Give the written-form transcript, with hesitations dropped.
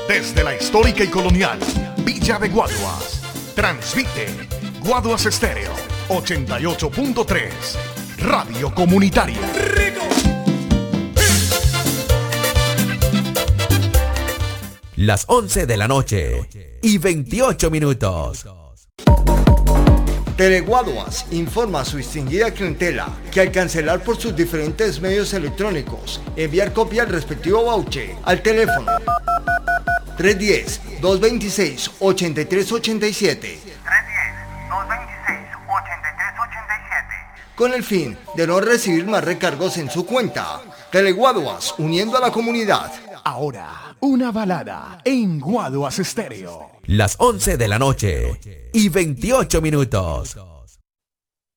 Desde la histórica y colonial Villa de Guaduas, transmite Guaduas Estéreo 88.3, Radio Comunitaria. Las 11 de la noche y 28 minutos. Teleguaduas informa a su distinguida clientela que al cancelar por sus diferentes medios electrónicos, enviar copia al respectivo voucher al teléfono 310-226-8387 con el fin de no recibir más recargos en su cuenta. Teleguaduas, uniendo a la comunidad. Ahora, una balada en Guaduas Estéreo. Las 11 de la noche y 28 minutos.